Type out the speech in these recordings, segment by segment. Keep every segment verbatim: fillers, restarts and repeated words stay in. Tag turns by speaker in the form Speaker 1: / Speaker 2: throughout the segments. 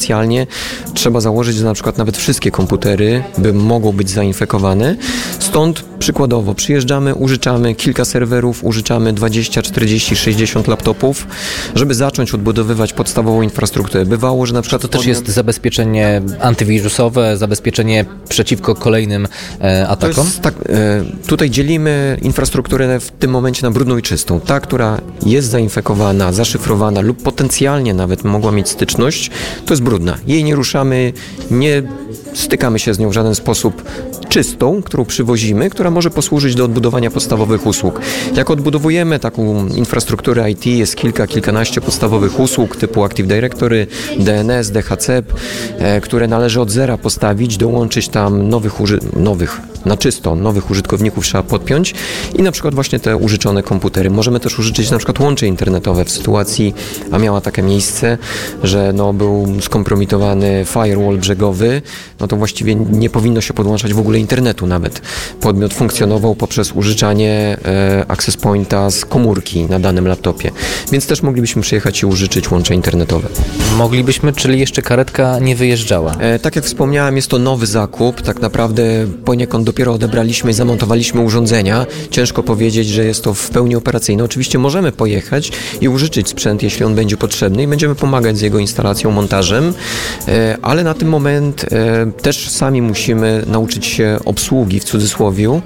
Speaker 1: potencjalnie trzeba założyć, że na przykład nawet wszystkie komputery by mogą być zainfekowane. Stąd przykładowo przyjeżdżamy, użyczamy kilka serwerów, użyczamy dwadzieścia, czterdzieści, sześćdziesiąt laptopów, żeby zacząć odbudowywać podstawową infrastrukturę. Bywało, że na przykład...
Speaker 2: To też jest zabezpieczenie antywirusowe, zabezpieczenie przeciwko kolejnym e, atakom?
Speaker 1: To jest, tak, e, tutaj dzielimy infrastrukturę w tym momencie na brudną i czystą. Ta, która jest zainfekowana, zaszyfrowana lub potencjalnie nawet mogła mieć styczność, to jest brudna. Jej nie ruszamy, nie stykamy się z nią w żaden sposób. Czystą, którą przywozimy, która może posłużyć do odbudowania podstawowych usług. Jak odbudowujemy taką infrastrukturę I T, jest kilka, kilkanaście podstawowych usług typu Active Directory, D N S, D H C P, e, które należy od zera postawić, dołączyć tam nowych, uży- nowych na czysto, nowych użytkowników trzeba podpiąć i na przykład właśnie te użyczone komputery. Możemy też użyczyć na przykład łącze internetowe w sytuacji, a miała takie miejsce, że no, był skompromitowany firewall brzegowy, no to właściwie nie powinno się podłączać w ogóle internetu nawet. Podmiot funkcjonował poprzez użyczanie e, access pointa z komórki na danym laptopie. Więc też moglibyśmy przyjechać i użyczyć łącze internetowe.
Speaker 2: Moglibyśmy, czyli jeszcze karetka nie wyjeżdżała.
Speaker 1: E, tak jak wspomniałem, jest to nowy zakup. Tak naprawdę poniekąd dopiero odebraliśmy i zamontowaliśmy urządzenia. Ciężko powiedzieć, że jest to w pełni operacyjne. Oczywiście możemy pojechać i użyczyć sprzęt, jeśli on będzie potrzebny i będziemy pomagać z jego instalacją, montażem, e, ale na ten moment e, też sami musimy nauczyć się obsługi w cudzysłowiu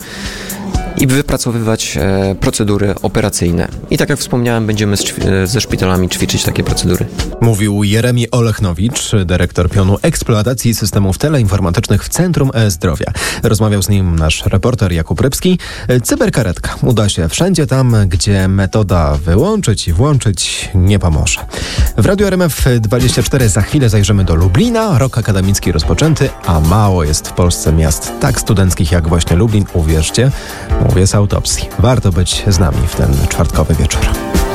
Speaker 1: i wypracowywać e, procedury operacyjne. I tak jak wspomniałem, będziemy z, e, ze szpitalami ćwiczyć takie procedury.
Speaker 3: Mówił Jeremi Olechnowicz, dyrektor pionu eksploatacji systemów teleinformatycznych w Centrum E-Zdrowia. Rozmawiał z nim nasz reporter Jakub Rybski. Cyberkaretka uda się wszędzie tam, gdzie metoda wyłączyć i włączyć nie pomoże. W Radiu R M F dwadzieścia cztery za chwilę zajrzymy do Lublina. Rok akademicki rozpoczęty, a mało jest w Polsce miast tak studenckich jak właśnie Lublin. Uwierzcie, mówię z autopsji. Warto być z nami w ten czwartkowy wieczór.